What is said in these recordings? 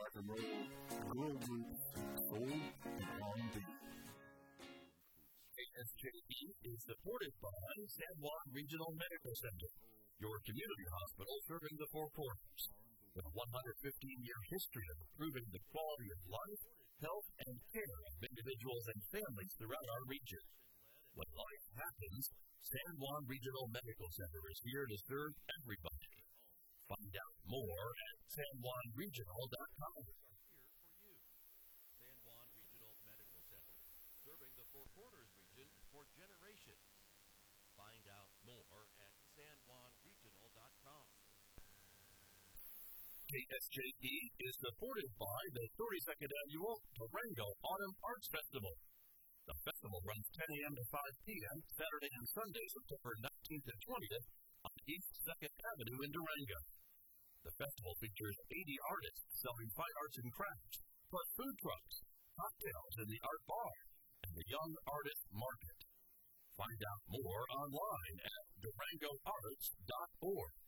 rock and roll girl group Soul and R&B. KSJE is supported by San Juan Regional Medical Center, your community hospital serving the Four Corners. With a 115-year history of improving the quality of life, health, and care of individuals and families throughout our region. When life happens, San Juan Regional Medical Center is here to serve everybody. Find out more at sanjuanregional.com. San Juan Regional Medical Center, serving the Four Corners region for generations. Find out more at sanjuanregional.com. KSJE is supported by the 32nd Annual Durango Autumn Arts Festival. The festival runs 10 a.m. to 5 p.m. Saturday and Sunday, September 19th and 20th on East 2nd Avenue in Durango. The festival features 80 artists selling fine arts and crafts, plus food trucks, cocktails in the art bar, and the Young Artist Market. Find out more online at durangoarts.org.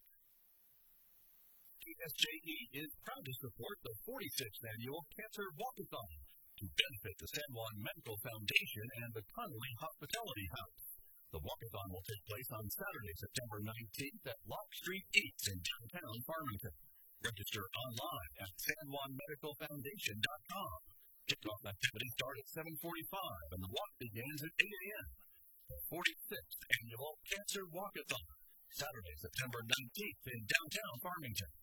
KSJE is proud to support the 46th Annual Cancer Walkathon to benefit the San Juan Medical Foundation and the Connolly Hospitality House. The walkathon will take place on Saturday, September 19th at Lock Street East in downtown Farmington. Register online at sanjuanmedicalfoundation.com. Kickoff activities start at 7:45 and the walk begins at 8 a.m. The 46th Annual Cancer Walkathon, Saturday, September 19th in downtown Farmington.